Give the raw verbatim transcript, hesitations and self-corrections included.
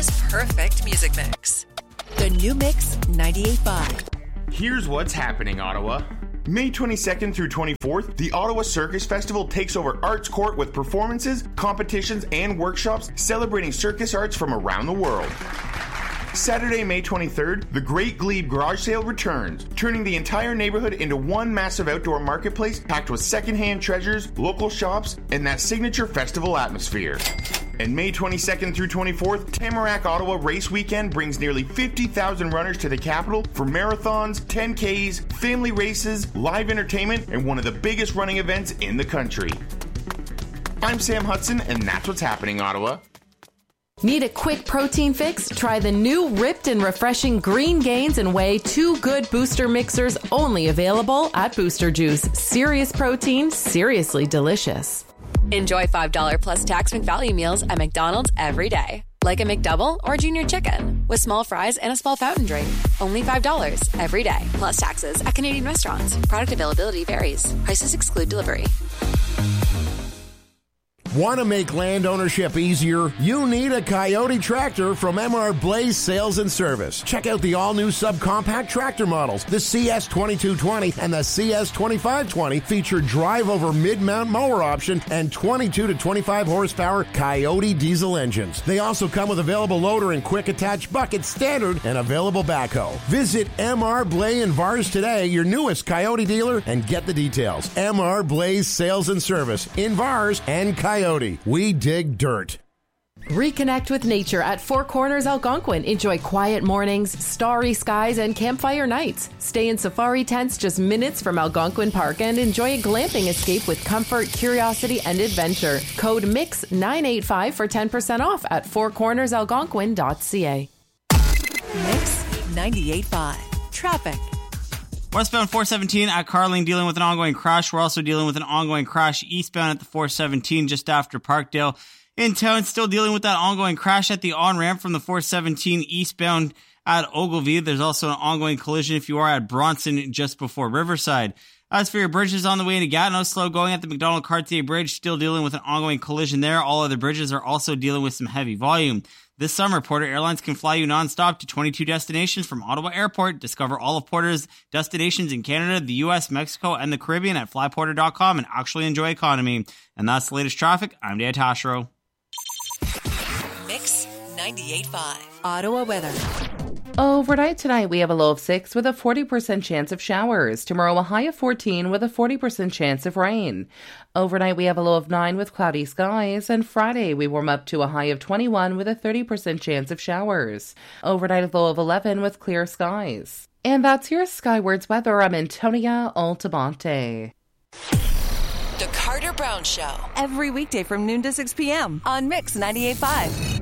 Ottawa's perfect music mix. The New Mix ninety-eight point five. Here's what's happening, Ottawa. May twenty-second through twenty-fourth, the Ottawa Circus Festival takes over Arts Court with performances, competitions, and workshops celebrating circus arts from around the world. Saturday, May twenty-third, the Great Glebe Garage Sale returns, turning the entire neighborhood into one massive outdoor marketplace packed with secondhand treasures, local shops, and that signature festival atmosphere. And May twenty-second through twenty-fourth, Tamarack Ottawa Race Weekend brings nearly fifty thousand runners to the capital for marathons, ten Ks, family races, live entertainment, and one of the biggest running events in the country. I'm Sam Hudson, and that's what's happening, Ottawa. Need a quick protein fix? Try the new ripped and refreshing Green Gains and Whey Two Good Booster Mixers, only available at Booster Juice. Serious protein, seriously delicious. Enjoy five dollars plus tax McValue meals at McDonald's every day. Like a McDouble or Junior Chicken with small fries and a small fountain drink. Only five dollars every day. Plus taxes at Canadian restaurants. Product availability varies. Prices exclude delivery. Want to make land ownership easier? You need a Coyote tractor from M R Blaze Sales and Service. Check out the all-new subcompact tractor models. The C S twenty-two twenty and the C S twenty-five twenty feature drive-over mid-mount mower option and twenty-two to twenty-five horsepower Coyote diesel engines. They also come with available loader and quick-attach bucket standard and available backhoe. Visit M R Blaze in Vars today, your newest Coyote dealer, and get the details. M R Blaze Sales and Service in Vars and Coyote. We dig dirt. Reconnect with nature at Four Corners Algonquin. Enjoy quiet mornings, starry skies, and campfire nights. Stay in safari tents just minutes from Algonquin Park and enjoy a glamping escape with comfort, curiosity, and adventure. Code mix nine eight five for ten percent off at four corners algonquin dot c a. Mix ninety-eight point five. Traffic. Westbound four seventeen at Carling dealing with an ongoing crash. We're also dealing with an ongoing crash eastbound at the four seventeen just after Parkdale. In town, still dealing with that ongoing crash at the on-ramp from the four seventeen eastbound at Ogilvie. There's also an ongoing collision if you are at Bronson just before Riverside. As for your bridges on the way into Gatineau, slow going at the Macdonald-Cartier Bridge, still dealing with an ongoing collision there. All other bridges are also dealing with some heavy volume. This summer, Porter Airlines can fly you nonstop to twenty-two destinations from Ottawa Airport. Discover all of Porter's destinations in Canada, the U S, Mexico, and the Caribbean at fly porter dot com and actually enjoy economy. And that's the latest traffic. I'm Dan Tashro. Mix ninety-eight point five. Ottawa weather. Overnight tonight, we have a low of six with a forty percent chance of showers. Tomorrow, a high of fourteen with a forty percent chance of rain. Overnight, we have a low of nine with cloudy skies. And Friday, we warm up to a high of twenty-one with a thirty percent chance of showers. Overnight, a low of eleven with clear skies. And that's your Skywards weather. I'm Antonia Altamonte. The Carter Brown Show. Every weekday from noon to six p.m. on Mix ninety-eight point five.